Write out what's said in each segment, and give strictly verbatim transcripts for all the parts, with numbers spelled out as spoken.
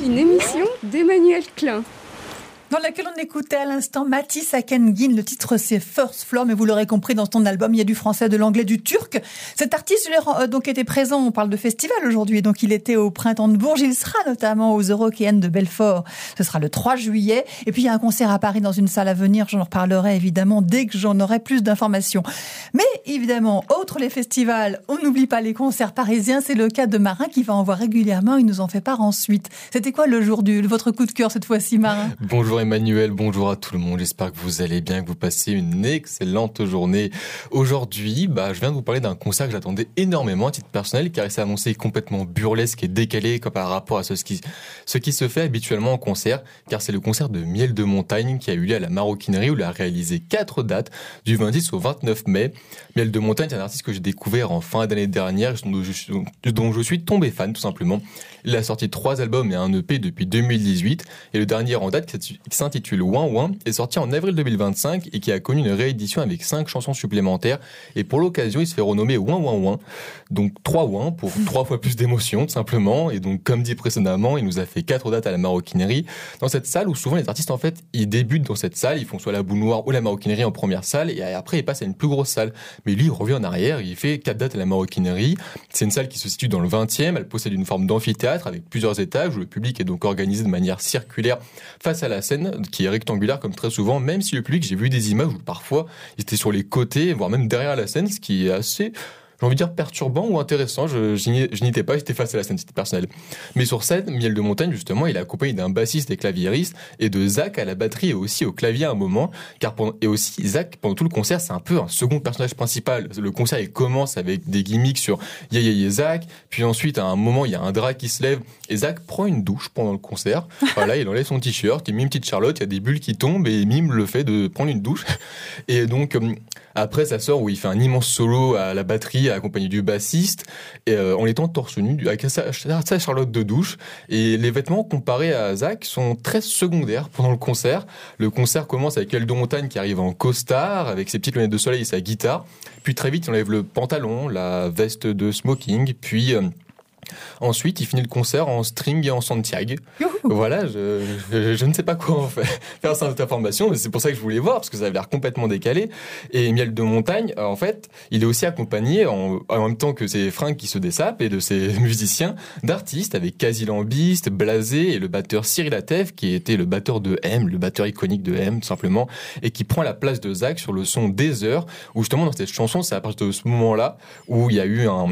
une émission d'Emmanuel Klein. Dans laquelle on écoutait à l'instant Matisse Akengin. Le titre c'est First Floor, mais vous l'aurez compris, dans son album il y a du français, de l'anglais, du turc. Cet artiste euh, donc était présent, on parle de festival aujourd'hui, donc il était au Printemps de Bourges, il sera notamment aux Eurockéennes de Belfort, ce sera le trois juillet, et puis il y a un concert à Paris dans une salle à venir, j'en reparlerai évidemment dès que j'en aurai plus d'informations. Mais évidemment, outre les festivals, on n'oublie pas les concerts parisiens, c'est le cas de Marin qui va en voir régulièrement, il nous en fait part ensuite. C'était quoi le jour du, votre coup de cœur cette fois-ci, Marin ? Bonjour Emmanuel, bonjour à tout le monde, j'espère que vous allez bien, que vous passez une excellente journée. Aujourd'hui, bah, je viens de vous parler d'un concert que j'attendais énormément à titre personnel, car il s'est annoncé complètement burlesque et décalé par rapport à ce qui, ce qui se fait habituellement en concert, car c'est le concert de Miel de Montagne qui a eu lieu à la Maroquinerie, où il a réalisé quatre dates, du vingt-six au vingt-neuf mai. Miel de Montagne, c'est un artiste que j'ai découvert en fin d'année dernière, dont je, suis, dont je suis tombé fan tout simplement. Il a sorti trois albums et un E P depuis deux mille dix-huit, et le dernier en date, qui s'intitule Ouin Ouin, est sorti en avril deux mille vingt-cinq et qui a connu une réédition avec cinq chansons supplémentaires. Et pour l'occasion, il se fait renommer Ouin Ouin Ouin. Donc trois ouin pour trois fois plus d'émotion, tout simplement. Et donc, comme dit précédemment, il nous a fait quatre dates à la Maroquinerie. Dans cette salle où souvent les artistes, en fait, ils débutent dans cette salle, ils font soit la Boule Noire ou la Maroquinerie en première salle, et après, ils passent à une plus grosse salle. Mais lui, il revient en arrière, il fait quatre dates à la Maroquinerie. C'est une salle qui se situe dans le vingtième, elle possède une forme d'amphithéâtre avec plusieurs étages où le public est donc organisé de manière circulaire face à la scène, qui est rectangulaire comme très souvent, même si le public, j'ai vu des images où parfois ils étaient sur les côtés, voire même derrière la scène, ce qui est assez, j'ai envie de dire, perturbant ou intéressant. Je, je n'y étais pas, j'étais face à la scène, c'était personnel. Mais sur scène, Miel de Montagne, justement, il est accompagné d'un bassiste et claviériste et de Zach à la batterie et aussi au clavier à un moment. Car pendant, et aussi, Zach, pendant tout le concert, c'est un peu un second personnage principal. Le concert, il commence avec des gimmicks sur Yeah Yeah Yeah Zach, puis ensuite, à un moment, il y a un drap qui se lève et Zach prend une douche pendant le concert. Voilà, il enlève son t-shirt, il mime une petite Charlotte, il y a des bulles qui tombent et il mime le fait de prendre une douche. Et donc, après, ça sort où il fait un immense solo à la batterie, accompagné du bassiste, et, euh, en étant torse nu, avec sa, sa Charlotte de douche. Et les vêtements, comparés à Zach, sont très secondaires pendant le concert. Le concert commence avec Miel de Montagne qui arrive en costard, avec ses petites lunettes de soleil et sa guitare. Puis très vite, il enlève le pantalon, la veste de smoking, puis... Euh, Ensuite, il finit le concert en string et en Santiago. Voilà, je, je, je ne sais pas quoi en faire, faire cette information, mais c'est pour ça que je voulais voir, parce que ça avait l'air complètement décalé. Et Miel de Montagne, en fait, il est aussi accompagné, en, en même temps que ses fringues qui se dessapent et de ses musiciens, d'artistes avec Quasi Lambiste, Blasé et le batteur Cyril Atef, qui était le batteur de M, le batteur iconique de M, tout simplement, et qui prend la place de Zach sur le son Des Heures, où justement dans cette chanson, c'est à partir de ce moment-là où il y a eu un...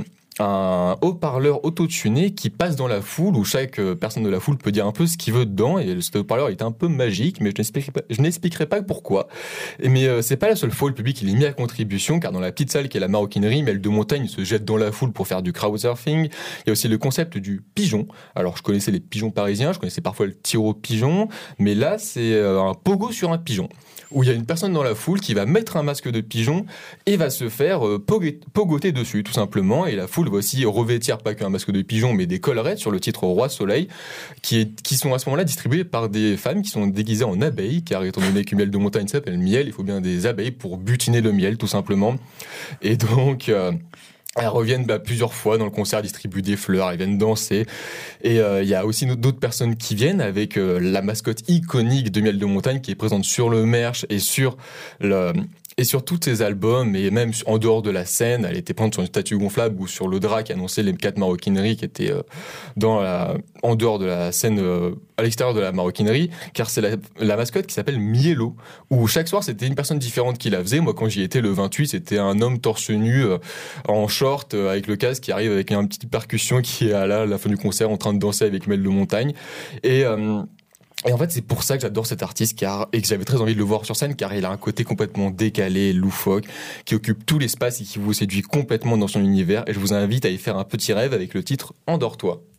un haut-parleur auto-tuné qui passe dans la foule, où chaque personne de la foule peut dire un peu ce qu'il veut dedans, et ce haut-parleur est un peu magique, mais je n'expliquerai pas, je n'expliquerai pas pourquoi. Et mais euh, c'est pas la seule fois où le public il est mis à contribution, car dans la petite salle qui est la Maroquinerie, Miel de Montagne se jette dans la foule pour faire du crowdsurfing. Il y a aussi le concept du pigeon. Alors je connaissais les pigeons parisiens, je connaissais parfois le tir au pigeon, mais là c'est euh, un pogo sur un pigeon, où il y a une personne dans la foule qui va mettre un masque de pigeon et va se faire euh, pogoter dessus, tout simplement, et la foule va aussi revêtir pas qu'un masque de pigeon, mais des collerettes sur le titre Roi Soleil, qui, est, qui sont à ce moment-là distribuées par des femmes qui sont déguisées en abeilles, car étant donné que Miel de Montagne s'appelle miel, il faut bien des abeilles pour butiner le miel, tout simplement. Et donc... Euh, Elles reviennent bah, plusieurs fois dans le concert, distribuent des fleurs, elles viennent danser. Et il euh, y a aussi d'autres personnes qui viennent avec euh, la mascotte iconique de Miel de Montagne qui est présente sur le merch et sur le... Et sur tous ses albums, et même en dehors de la scène, elle était peinte sur une statue gonflable ou sur le drap qui annonçait les quatre maroquineries qui étaient euh, dans la, en dehors de la scène, euh, à l'extérieur de la maroquinerie, car c'est la, la mascotte qui s'appelle Mielo, où chaque soir c'était une personne différente qui la faisait. Moi, quand j'y étais le vingt-huit, c'était un homme torse nu, euh, en short, euh, avec le casque qui arrive avec une petite percussion qui est à la, à la fin du concert en train de danser avec Miel de Montagne. Et... Euh, Et en fait, c'est pour ça que j'adore cet artiste, car, et que j'avais très envie de le voir sur scène, car il a un côté complètement décalé, loufoque, qui occupe tout l'espace et qui vous séduit complètement dans son univers. Et je vous invite à y faire un petit rêve avec le titre Endors-toi.